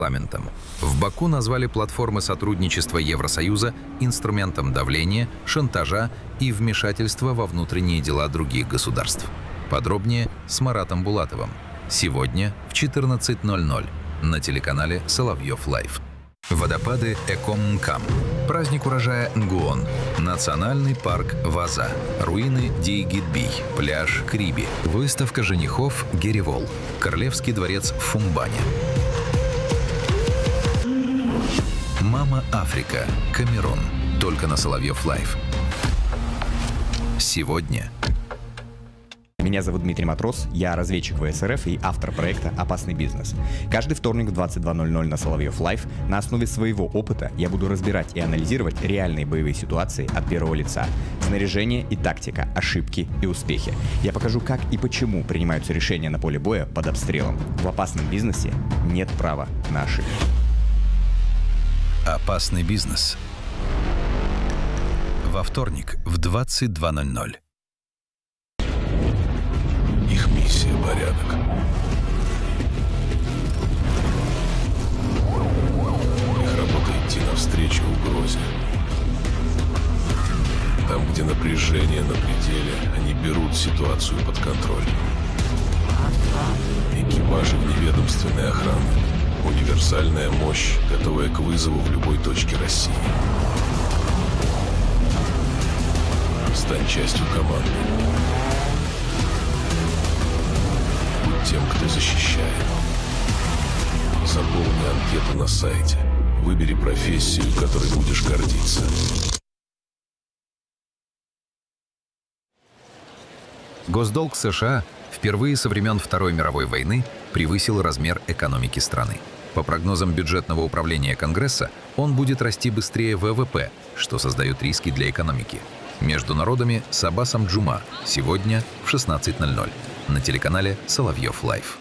парламентом. В Баку назвали платформы сотрудничества Евросоюза инструментом давления, шантажа и вмешательства во внутренние дела других государств. Подробнее с Маратом Булатовым. Сегодня в 14:00 на телеканале Соловьев Лайв. Водопады Экомкам. Праздник урожая Нгуон. Национальный парк Ваза. Руины Дейгидбий. Пляж Криби. Выставка женихов Геревол. Королевский дворец в Фумбане. Мама Африка. Камерун. Только на Соловьев Лайв. Сегодня. Меня зовут Дмитрий Матрос, я разведчик ВСРФ и автор проекта «Опасный бизнес». Каждый вторник в 22:00 на Соловьев Лайв на основе своего опыта я буду разбирать и анализировать реальные боевые ситуации от первого лица. Снаряжение и тактика, ошибки и успехи. Я покажу, как и почему принимаются решения на поле боя под обстрелом. В опасном бизнесе нет права на ошибки. Опасный бизнес. Во вторник в 22:00. Их миссия — порядок. Их работа — идти навстречу угрозе. Там, где напряжение на пределе, они берут ситуацию под контроль. Экипажи вневедомственной охраны. Универсальная мощь, готовая к вызову в любой точке России. Стань частью команды. Тем, кто защищает. Заполни анкету на сайте. Выбери профессию, которой будешь гордиться. Госдолг США впервые со времен Второй мировой войны превысил размер экономики страны. По прогнозам бюджетного управления Конгресса, он будет расти быстрее ВВП, что создает риски для экономики. Между народами с Аббасом Джума сегодня в 16:00 на телеканале Соловьев Лайв.